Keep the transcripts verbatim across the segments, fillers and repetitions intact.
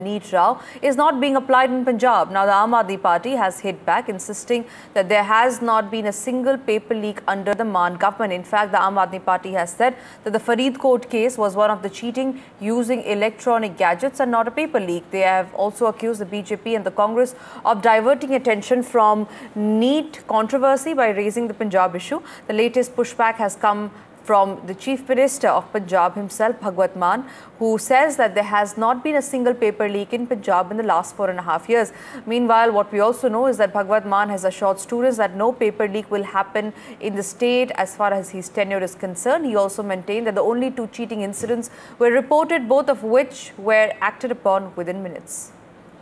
NEET row is not being applied in Punjab. Now, the Aam Aadmi Party has hit back, insisting that there has not been a single paper leak under the Maan government. In fact, the Aam Aadmi Party has said that the Faridkot case was one of the cheating using electronic gadgets and not a paper leak. They have also accused the B J P and the Congress of diverting attention from NEET controversy by raising the Punjab issue. The latest pushback has come from the Chief Minister of Punjab himself, Bhagwant Mann, who says that there has not been a single paper leak in Punjab in the last four and a half years. Meanwhile, what we also know is that Bhagwant Mann has assured students that no paper leak will happen in the state as far as his tenure is concerned. He also maintained that the only two cheating incidents were reported, both of which were acted upon within minutes.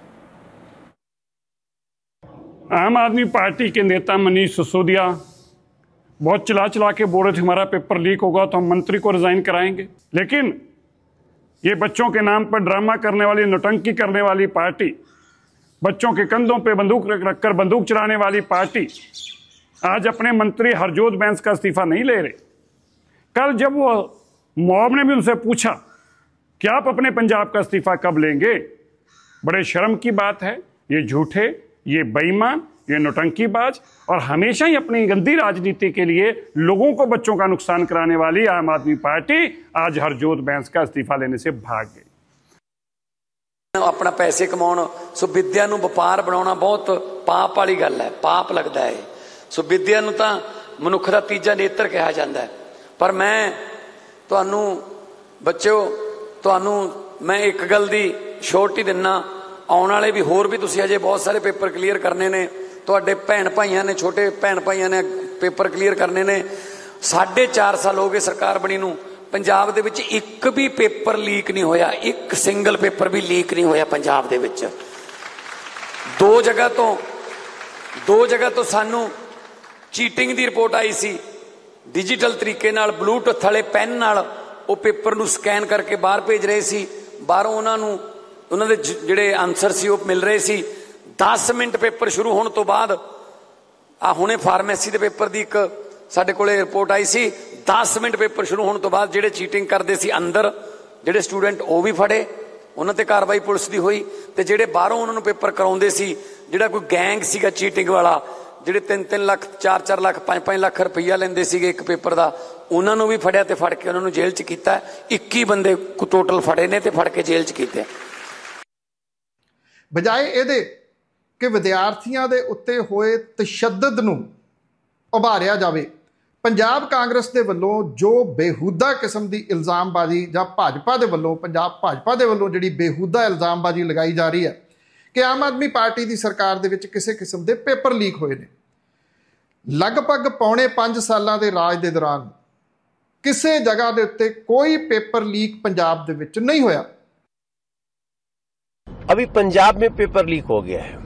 आम आदमी party के नेता मनीष सिसोदिया बहुत चिल्ला चिल्ला के बोल रहे थे हमारा पेपर लीक होगा तो हम मंत्री को रिजाइन कराएंगे, लेकिन ये बच्चों के नाम पर ड्रामा करने वाली, नौटंकी करने वाली पार्टी, बच्चों के कंधों पे बंदूक रखकर बंदूक चलाने वाली पार्टी आज अपने मंत्री हरजोत बैंस का इस्तीफा नहीं ले रहे। कल जब वो मॉब ने भी उनसे पूछा कि आप अपने पंजाब का इस्तीफा कब लेंगे, बड़े शर्म की बात है। ये झूठे, ये बेईमान, ये नौटंकीबाज और हमेशा ही अपनी गंदी राजनीति के लिए लोगों को, बच्चों का नुकसान कराने वाली आम आदमी पार्टी आज हरजोत बैंस का इस्तीफा लेने से भाग गई। अपना पैसे कमाउण, सो विद्या नूं वपार बनाउणा बहुत पाप वाली गल है, पाप लगदा है। सो विद्या नूं तां मनुख दा तीजा नेत्र कहा जांदा है। पर मैं तुहानूं बच्चों, तुहानूं मैं एक गल दी श्योरिटी दिन्ना, आउण वाले भी होर भी तुसीं अजे बहुत सारे पेपर क्लीयर करने ने, तुहाडे भैन भाइयां ने, छोटे भैन भाइयां ने पेपर क्लीयर करने ने। साढ़े चार साल हो गए सरकार बनी नूं, पंजाब दे विच एक भी पेपर लीक नहीं होया, एक सिंगल पेपर भी लीक नहीं होया पंजाब दे विच। दो जगह तो दो जगह तो सानू चीटिंग दी रिपोर्ट आई सी, डिजिटल तरीके नाल ब्लूटूथ वाले पेन नाल वो पेपर नूं स्कैन करके बाहर भेज रहे सी, बाहरों उन्हां नूं उन्हां दे जिहड़े आंसर सी वो मिल रहे सी। दस मिनट पेपर शुरू होने तो बाद आ हुणे फार्मेसी के पेपर की एक साडे कोले रिपोर्ट आई सी, दस मिनट पेपर शुरू होने तो बाद जिहड़े चीटिंग करते सी अंदर जिहड़े स्टूडेंट वो भी फड़े, उन्हां ते कार्रवाई पुलिस की हुई, ते जिहड़े बाहरों उन्हां नूं पेपर कराउंदे सी, जिहड़ा कोई गैंग सीगा चीटिंग वाला, जिहड़े तीन तीन लाख चार चार लाख पांच पांच लाख रुपया लैंदे सीगे एक पेपर का, उन्हां नूं भी फड़िया ते फड़ के उन्हां नूं जेल च कीता। इक्की बंदे को टोटल फड़े ने ते फड़ के जेल च कीते। बजाए इहदे कि विद्यार्थियों के उत्ते होए तशद्दद नूं उभारिया जाए, पंजाब कांग्रेस के वलों जो बेहूदा किस्म की इल्जामबाजी जां भाजपा के वलों पंजाब भाजपा के वलों जिहड़ी बेहूदा इल्जामबाजी लगाई जा रही है कि आम आदमी पार्टी की सरकार दे विच किसी किस्म के पेपर लीक होए ने। लगभग पौने पांच सालों के राज के दौरान किसी जगह के उत्ते कोई पेपर लीक पंजाब दे विच नहीं होया। अभी पंजाब में पेपर लीक हो गया है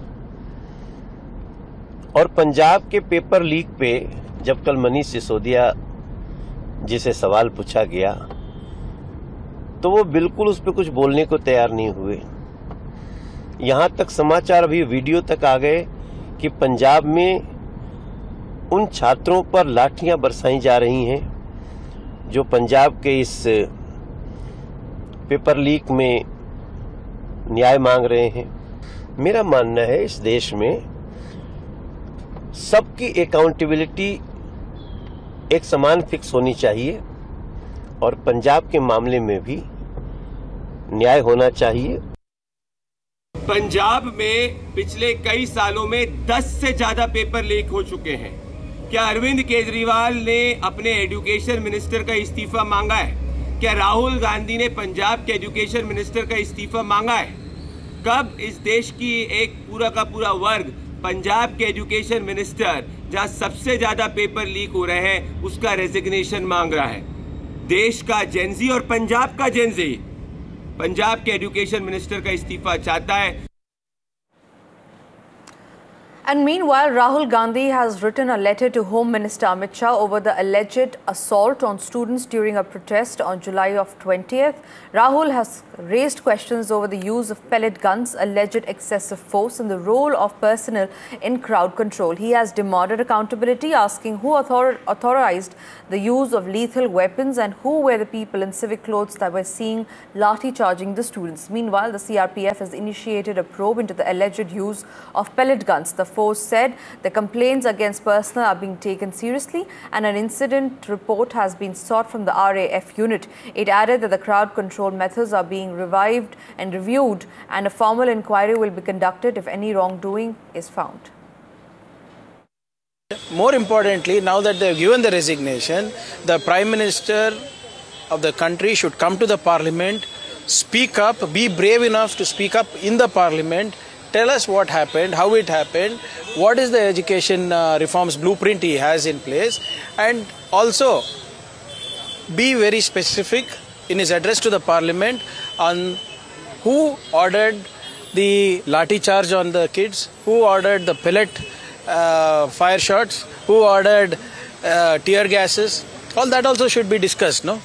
और पंजाब के पेपर लीक पे जब कल मनीष सिसोदिया जी से सवाल पूछा गया तो वो बिल्कुल उस पर कुछ बोलने को तैयार नहीं हुए। यहां तक समाचार अभी वीडियो तक आ गए कि पंजाब में उन छात्रों पर लाठियां बरसाई जा रही हैं जो पंजाब के इस पेपर लीक में न्याय मांग रहे हैं। मेरा मानना है इस देश में सबकी अकाउंटेबिलिटी एक समान फिक्स होनी चाहिए और पंजाब के मामले में भी न्याय होना चाहिए। पंजाब में पिछले कई सालों में दस से ज्यादा पेपर लीक हो चुके हैं। क्या अरविंद केजरीवाल ने अपने एजुकेशन मिनिस्टर का इस्तीफा मांगा है? क्या राहुल गांधी ने पंजाब के एजुकेशन मिनिस्टर का इस्तीफा मांगा है? कब इस देश की एक पूरा का पूरा वर्ग पंजाब के एजुकेशन मिनिस्टर, जहां सबसे ज्यादा पेपर लीक हो रहे हैं, उसका रेजिग्नेशन मांग रहा है? देश का जेनजी और पंजाब का जेनजी पंजाब के एजुकेशन मिनिस्टर का इस्तीफा चाहता है। And meanwhile, Rahul Gandhi has written a letter to Home Minister Amit Shah over the alleged assault on students during a protest on July of twentieth. Rahul has raised questions over the use of pellet guns, alleged excessive force, and the role of personnel in crowd control. He has demanded accountability, asking who author authorized the use of lethal weapons and who were the people in civic clothes that were seen lathi charging the students. Meanwhile, the C R P F has initiated a probe into the alleged use of pellet guns. The force said the complaints against personnel are being taken seriously and an incident report has been sought from the R A F unit. It added that the crowd control methods are being revived and reviewed and a formal inquiry will be conducted if any wrongdoing is found. More importantly, now that they have given the resignation, the Prime Minister of the country should come to the Parliament, speak up, be brave enough to speak up in the Parliament, tell us what happened, how it happened, what is the education uh, reforms blueprint he has in place, and also be very specific in his address to the Parliament on who ordered the lathi charge on the kids, who ordered the pellet uh, fire shots, who ordered uh, tear gases. All that also should be discussed, no?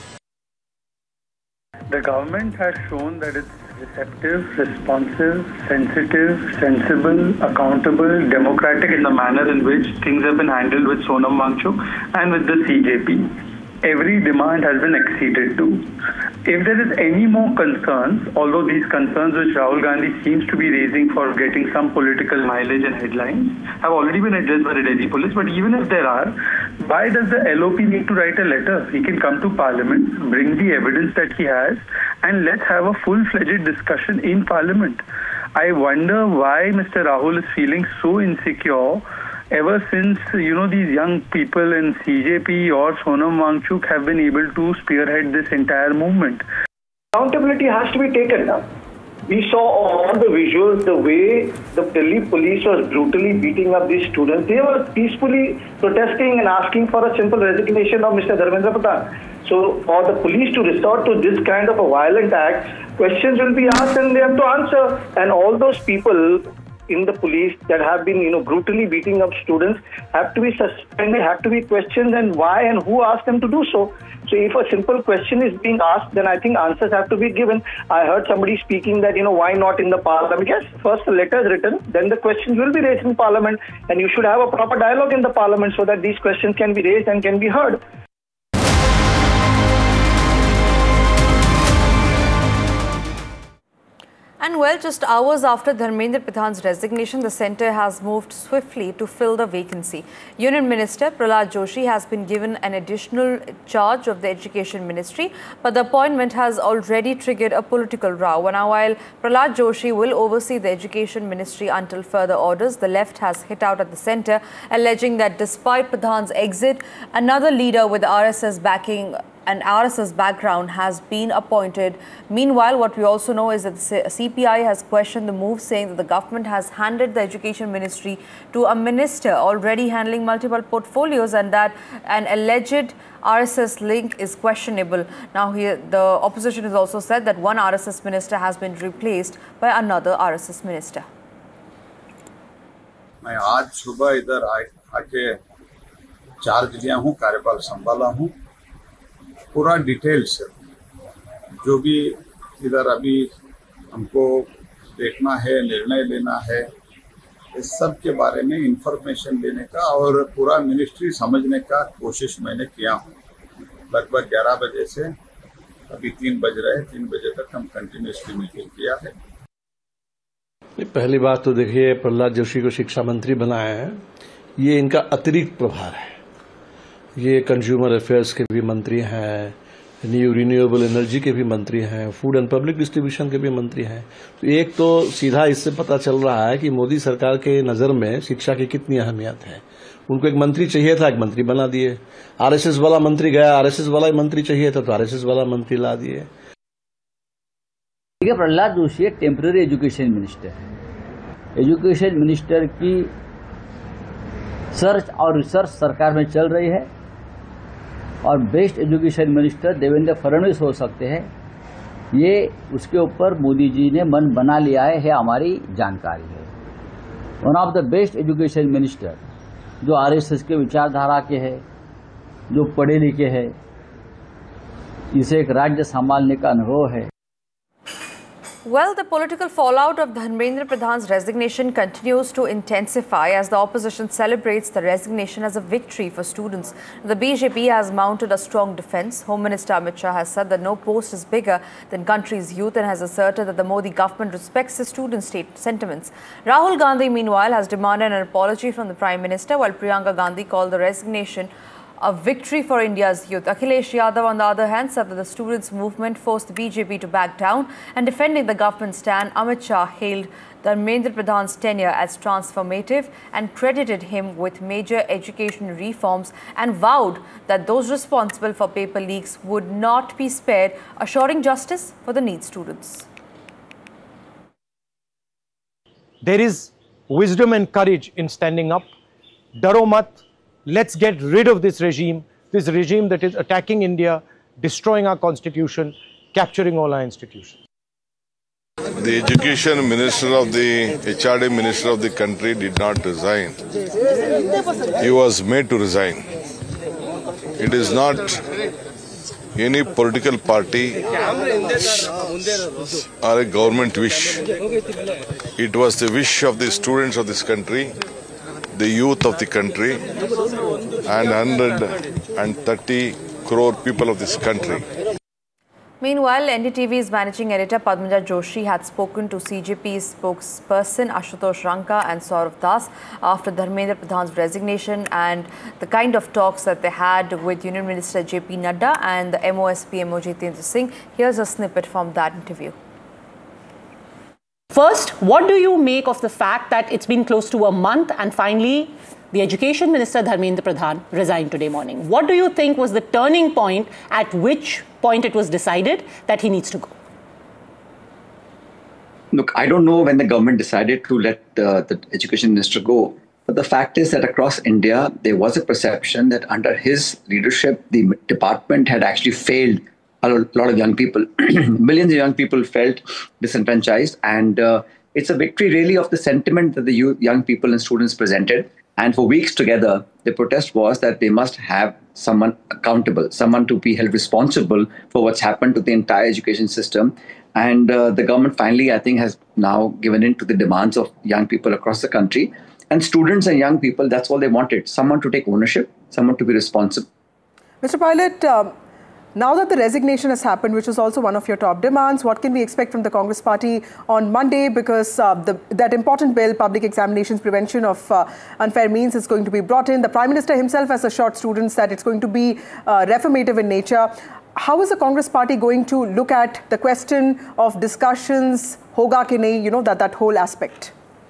The government has shown that it's receptive, responsive, sensitive, sensible, accountable, democratic in the manner in which things have been handled with Sonam Wangchuk and with the C J P. Every demand has been acceded to. If there is any more concerns, although these concerns which Rahul Gandhi seems to be raising for getting some political mileage and headlines have already been addressed by the Delhi police, but even if there are, why does the L O P need to write a letter? He can come to Parliament, bring the evidence that he has, and let's have a full-fledged discussion in Parliament. I wonder why Mister Rahul is feeling so insecure ever since, you know, these young people in C J P or Sonam Wangchuk have been able to spearhead this entire movement. Accountability has to be taken now. We saw on the visuals the way the Delhi police was brutally beating up these students. They were peacefully protesting and asking for a simple resignation of Mister Dharmendra Pradhan. So for the police to resort to this kind of a violent act, questions will be asked and they have to answer. And all those people in the police that have been, you know, brutally beating up students have to be suspended, have to be questioned, and why and who asked them to do so. So if a simple question is being asked, then I think answers have to be given. I heard somebody speaking that, you know, why not in the Parliament? Yes, first the letter is written, then the questions will be raised in Parliament, and you should have a proper dialogue in the Parliament so that these questions can be raised and can be heard. And well, just hours after Dharmendra Pradhan's resignation, the centre has moved swiftly to fill the vacancy. Union Minister Prahlad Joshi has been given an additional charge of the Education Ministry, but the appointment has already triggered a political row. Now, while Prahlad Joshi will oversee the Education Ministry until further orders, the left has hit out at the centre, alleging that despite Pradhan's exit, another leader with R S S backing and R S S background has been appointed. Meanwhile, what we also know is that the C P I has questioned the move, saying that the government has handed the Education Ministry to a minister already handling multiple portfolios and that an alleged R S S link is questionable. Now, here the opposition has also said that one R S S minister has been replaced by another R S S minister. मैं आज सुबह इधर आके charge लिया हूँ, कार्यभार संभाला हूँ। पूरा डिटेल्स जो भी इधर अभी हमको देखना है, निर्णय लेना है, इस सब के बारे में इंफॉर्मेशन लेने का और पूरा मिनिस्ट्री समझने का कोशिश मैंने किया हूँ। लगभग ग्यारह बजे से अभी तीन बज रहे हैं, तीन बजे तक हम कंटिन्यूसली मीटिंग किया है। पहली बात तो देखिए, प्रहलाद जोशी को शिक्षा मंत्री बनाया है, ये इनका अतिरिक्त प्रभार है। ये कंज्यूमर अफेयर्स के भी मंत्री हैं, न्यू रिन्यूएबल एनर्जी के भी मंत्री हैं, फूड एंड पब्लिक डिस्ट्रीब्यूशन के भी मंत्री हैं। तो एक तो सीधा इससे पता चल रहा है कि मोदी सरकार के नज़र में शिक्षा की कितनी अहमियत है। उनको एक मंत्री चाहिए था, एक मंत्री बना दिए। आरएसएस वाला मंत्री गया, आरएसएस वाला मंत्री चाहिए था तो आरएसएस वाला मंत्री ला दिए। देखिए, प्रहलाद जोशी एक टेम्पररी एजुकेशन मिनिस्टर है। एजुकेशन मिनिस्टर की सर्च और रिसर्च सरकार में चल रही है और best education minister Devendra Fadnavis हो सकते हैं, ये उसके ऊपर मोदी जी ने मन बना लिया है, है हमारी जानकारी है। One of the best education minister जो आरएसएस के विचारधारा के है, जो पढ़े लिखे है, इसे एक राज्य संभालने का अनुभव है। Well, the political fallout of Dharmendra Pradhan's resignation continues to intensify as the opposition celebrates the resignation as a victory for students. The B J P has mounted a strong defense. Home Minister Amit Shah has said that no post is bigger than country's youth and has asserted that the Modi government respects the student state sentiments. Rahul Gandhi, meanwhile, has demanded an apology from the Prime Minister, while Priyanka Gandhi called the resignation a victory for India's youth. Akhilesh Yadav, on the other hand, said that the students' movement forced the B J P to back down, and defending the government stand, Amit Shah hailed Dharmendra Pradhan's tenure as transformative and credited him with major education reforms and vowed that those responsible for paper leaks would not be spared, assuring justice for the NEET students. There is wisdom and courage in standing up. Daro mat. Let's get rid of this regime, this regime that is attacking India, destroying our constitution, capturing all our institutions. The education minister of the H R D minister of the country did not resign. He was made to resign. It is not any political party or a government wish. It was the wish of the students of this country, the youth of the country, and one hundred thirty crore people of this country. Meanwhile, N D T V's managing editor Padmaja Joshi had spoken to C J P's spokesperson Ashutosh Ranka and Saurav Das after Dharmendra Pradhan's resignation and the kind of talks that they had with Union Minister J P Nadda and the M O S P M O Jitendra Singh. Here's a snippet from that interview. First, what do you make of the fact that it's been close to a month and finally the Education Minister Dharmendra Pradhan resigned today morning? What do you think was the turning point at which point it was decided that he needs to go? Look, I don't know when the government decided to let uh, the Education Minister go. But the fact is that across India, there was a perception that under his leadership, the department had actually failed a lot of young people. Millions of young people felt disenfranchised, and uh, it's a victory really of the sentiment that the youth, young people and students presented. And for weeks together, the protest was that they must have someone accountable, someone to be held responsible for what's happened to the entire education system. And uh, the government finally, I think, has now given in to the demands of young people across the country. And students and young people, that's all they wanted. Someone to take ownership, someone to be responsible. Mister Pilot, um, now that the resignation has happened, which was also one of your top demands, what can we expect from the Congress party on Monday? Because uh, the, that important bill, Public Examinations Prevention of uh, Unfair Means, is going to be brought in. The Prime Minister himself has assured students that it's going to be uh, reformative in nature. How is the Congress party going to look at the question of discussions, hoga ke nahi, you know, that, that whole aspect?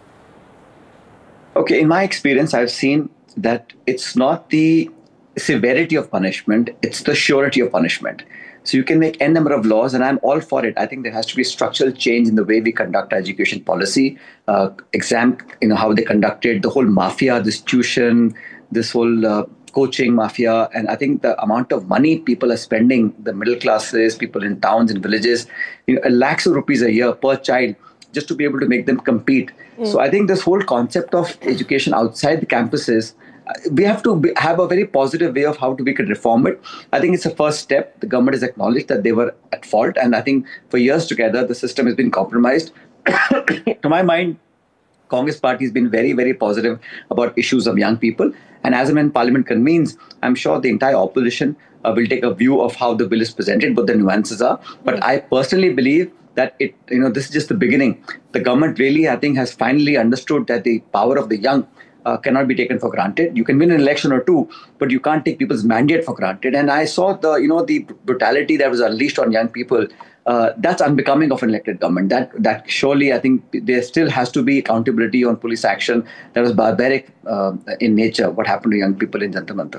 Okay, in my experience, I've seen that it's not the severity of punishment, it's the surety of punishment. So you can make n number of laws, and I'm all for it. I think there has to be structural change in the way we conduct our education policy, uh, exam, you know, how they conducted, the whole mafia, this tuition, this whole uh, coaching mafia. And I think the amount of money people are spending, the middle classes, people in towns and villages, you know, lakhs of rupees a year per child, just to be able to make them compete. Mm. So I think this whole concept of education outside the campuses, we have to be, have a very positive way of how to, we could reform it. I think it's a first step. The government has acknowledged that they were at fault. And I think for years together, the system has been compromised. To my mind, Congress party has been very, very positive about issues of young people. And as and when Parliament convenes, I'm sure the entire opposition uh, will take a view of how the bill is presented, what the nuances are. But I personally believe that it, you know, this is just the beginning. The government really, I think, has finally understood that the power of the young uh, cannot be taken for granted. You can win an election or two, but you can't take people's mandate for granted. And I saw the, you know, the brutality that was unleashed on young people. Uh, that's unbecoming of an elected government. That that surely, I think, there still has to be accountability on police action that was barbaric uh, in nature. What happened to young people in Jantar Mantar.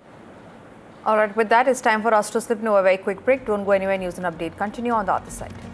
All right, with that, it's time for us to slip into a very quick break. Don't go anywhere. News and update continue on the other side.